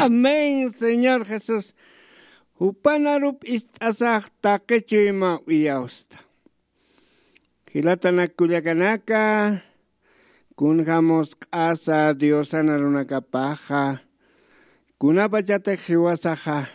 Amén, Señor Jesús. Upanarup istasaj taquechima uyausta. Hilatana Culiacanaka, kunjamos asa Dios analunaka paja, kunapachate jiwasaja,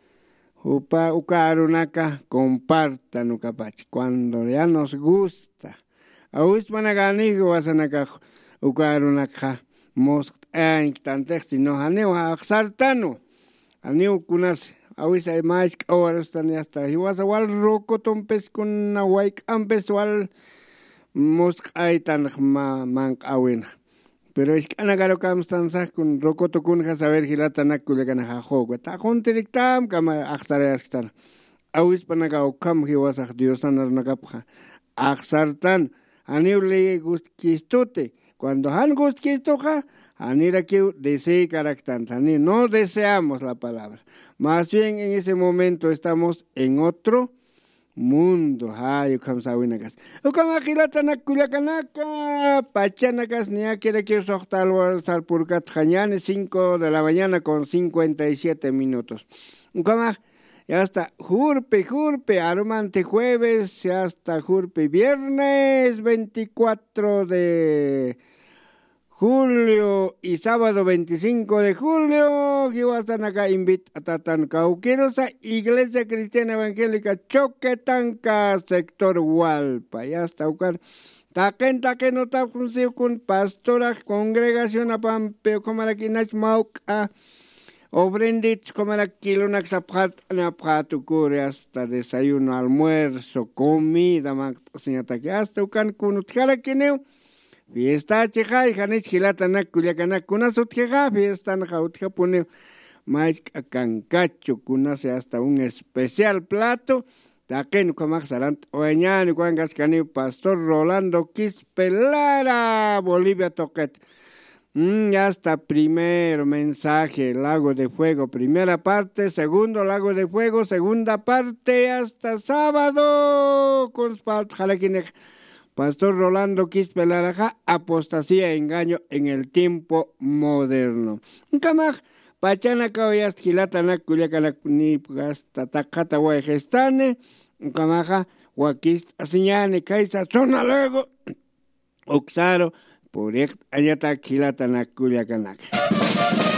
ukarunaka compartan ukapach, cuando ya nos gusta. Ausmanagani wasanaka ukarunaka mosq tantexti no haneo axartano, aneo kunas. Awis ay mais kawaras tani hasta hiwasa wal roko tompes kun na waik ampes wal mosk ay tan man awin. Pero es que anagaro kam stansa kun roko to kun saber hilata nakule kana hajo. Ta kontriktam kama axtareas kitan. Awis panagao kam hiwasa Dios anar nakapja. Axartan aniule gustkistote. Cuando han gustkistoja anira que desee caractante. No deseamos la palabra. Más bien en ese momento estamos en otro mundo. Ay, ukamsawinakas. Ukamakilatanak kuliakanaka. Pachanakas niya quiere que soxtal salpurkat jañane 5 de la mañana con 57 minutos. Ukamak ya hasta jurpe, aromante jueves, ya hasta jurpe viernes 24 de julio y sábado 25 de julio, Giwasanaka invita a Tatanca, Iglesia Cristiana Evangélica Choquetanca, sector Hualpa. Ya está, Taken no está con pastora, congregación a Pampeo, como la Kinach Mauca, Obrendich, como la Kilunax Apatucure, hasta desayuno, almuerzo, comida, señata que hasta Ucan Kunutjara Kineo. Fiesta cheja y janich hilatanak kuliakanak kunasut cheja fiesta najautja pone mais cancacho kunase hasta un especial plato taken kumak sarant oeñani kuangas cani pastor Rolando Quispelara Bolivia Toquet. Ya está primer mensaje, Lago de Fuego, primera parte, segundo Lago de Fuego, segunda parte hasta sábado con Jalaquinej. Pastor Rolando Quispelara, apostasía e engaño en el tiempo moderno. Kamaj, pachana kaoyas gilatanak kuliakanak ni hasta takata guayestane, kamaja, guakist asiñane, kaisa, zona luego, oxaro, por ayata gilatanak kuliakanak.